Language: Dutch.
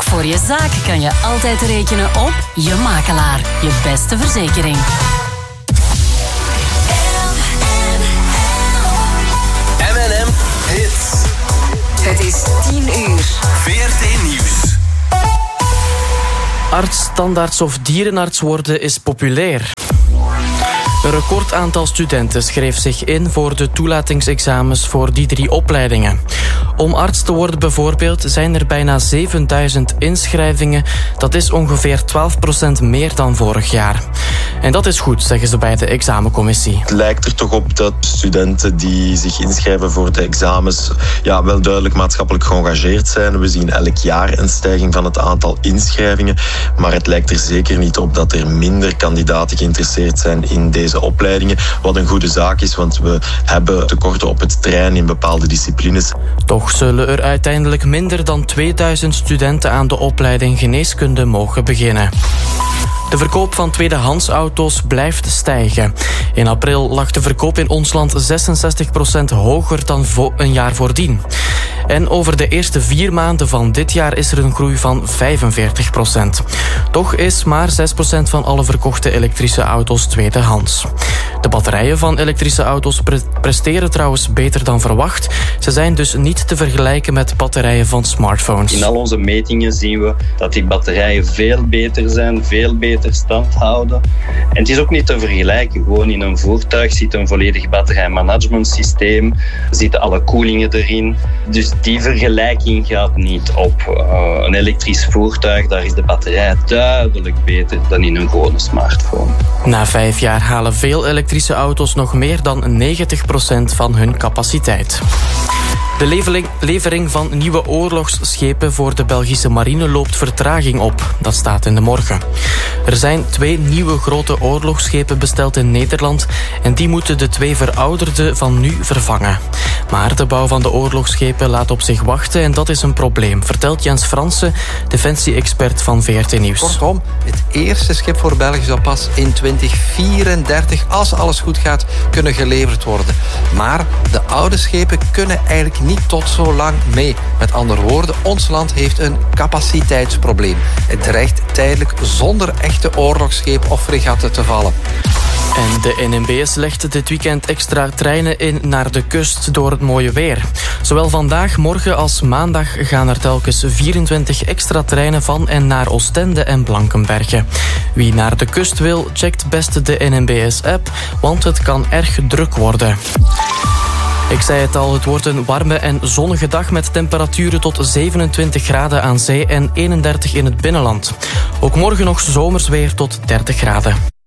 Ook voor je zaak kan je altijd rekenen op je makelaar. Je beste verzekering. M&M Hits. Het is 10 uur. VRT Nieuws. Arts, tandarts of dierenarts worden is populair. Een recordaantal studenten schreef zich in voor de toelatingsexamens voor die 3 opleidingen. Om arts te worden bijvoorbeeld zijn er bijna 7000 inschrijvingen. Dat is ongeveer 12% meer dan vorig jaar. En dat is goed, zeggen ze bij de examencommissie. Het lijkt er toch op dat studenten die zich inschrijven voor de examens wel duidelijk maatschappelijk geëngageerd zijn. We zien elk jaar een stijging van het aantal inschrijvingen. Maar het lijkt er zeker niet op dat er minder kandidaten geïnteresseerd zijn in deze opleidingen. Wat een goede zaak is, want we hebben tekorten op het terrein in bepaalde disciplines. Toch zullen er uiteindelijk minder dan 2000 studenten aan de opleiding geneeskunde mogen beginnen. De verkoop van tweedehands auto's blijft stijgen. In april lag de verkoop in ons land 66% hoger dan een jaar voordien. En over de eerste 4 maanden van dit jaar is er een groei van 45%. Toch is maar 6% van alle verkochte elektrische auto's tweedehands. De batterijen van elektrische auto's presteren trouwens beter dan verwacht. Ze zijn dus niet te vergelijken met batterijen van smartphones. In al onze metingen zien we dat die batterijen veel beter zijn, veel beter stand houden. En het is ook niet te vergelijken. Gewoon in een voertuig zit een volledig batterijmanagementsysteem, zitten alle koelingen erin. Dus die vergelijking gaat niet op. Een elektrisch voertuig, daar is de batterij duidelijk beter dan in een gewone smartphone. Na 5 jaar halen veel elektrische auto's nog meer dan 90% van hun capaciteit. De levering van nieuwe oorlogsschepen voor de Belgische marine loopt vertraging op. Dat staat in de Morgen. Er zijn 2 nieuwe grote oorlogsschepen besteld in Nederland en die moeten de 2 verouderde van nu vervangen. Maar de bouw van de oorlogsschepen laat op zich wachten en dat is een probleem, vertelt Jens Fransen, defensie-expert van VRT Nieuws. Kortom, het eerste schip voor België zal pas in 2034, als alles goed gaat, kunnen geleverd worden. Maar de oude schepen kunnen eigenlijk niet tot zo lang mee. Met andere woorden, ons land heeft een capaciteitsprobleem. Het dreigt tijdelijk zonder echte oorlogsschepen of fregatten te vallen. En de NMBS legt dit weekend extra treinen in naar de kust door het mooie weer. Zowel vandaag, morgen als maandag gaan er telkens 24 extra treinen van en naar Oostende en Blankenberge. Wie naar de kust wil, checkt best de NMBS-app, want het kan erg druk worden. Ik zei het al, het wordt een warme en zonnige dag met temperaturen tot 27 graden aan zee en 31 in het binnenland. Ook morgen nog zomers weer tot 30 graden.